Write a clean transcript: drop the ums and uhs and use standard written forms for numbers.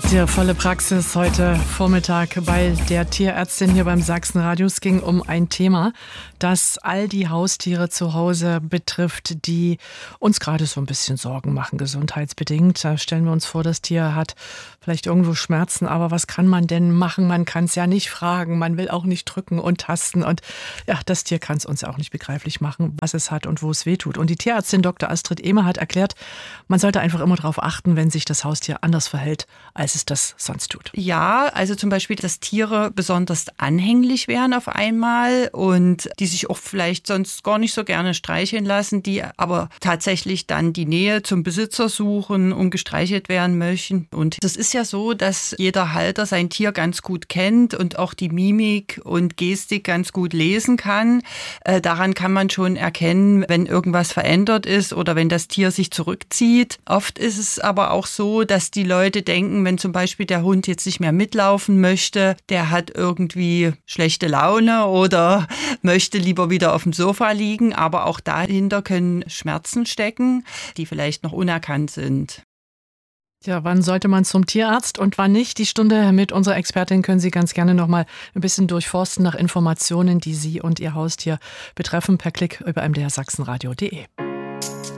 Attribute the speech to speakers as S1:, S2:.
S1: Die volle Praxis heute Vormittag bei der Tierärztin hier beim Sachsenradio. Es ging um ein Thema, das all die Haustiere zu Hause betrifft, die uns gerade so ein bisschen Sorgen machen, gesundheitsbedingt. Da stellen wir uns vor, das Tier hat vielleicht irgendwo Schmerzen, aber was kann man denn machen? Man kann es ja nicht fragen, man will auch nicht drücken und tasten und ja, das Tier kann es uns auch nicht begreiflich machen, was es hat und wo es wehtut. Und die Tierärztin Dr. Astrid Ehmer hat erklärt, man sollte einfach immer darauf achten, wenn sich das Haustier anders verhält, als es das sonst tut.
S2: Ja, also zum Beispiel, dass Tiere besonders anhänglich werden auf einmal und die sich auch vielleicht sonst gar nicht so gerne streicheln lassen, die aber tatsächlich dann die Nähe zum Besitzer suchen und gestreichelt werden möchten. Und das ist ja so, dass jeder Halter sein Tier ganz gut kennt und auch die Mimik und Gestik ganz gut lesen kann. Daran kann man schon erkennen, wenn irgendwas verändert ist oder wenn das Tier sich zurückzieht. Oft ist es aber auch so, dass die Leute denken, wenn zum Beispiel der Hund jetzt nicht mehr mitlaufen möchte, der hat irgendwie schlechte Laune oder möchte lieber wieder auf dem Sofa liegen. Aber auch dahinter können Schmerzen stecken, die vielleicht noch unerkannt sind.
S1: Ja, wann sollte man zum Tierarzt und wann nicht? Die Stunde mit unserer Expertin können Sie ganz gerne noch mal ein bisschen durchforsten nach Informationen, die Sie und Ihr Haustier betreffen, per Klick über mdrsachsenradio.de.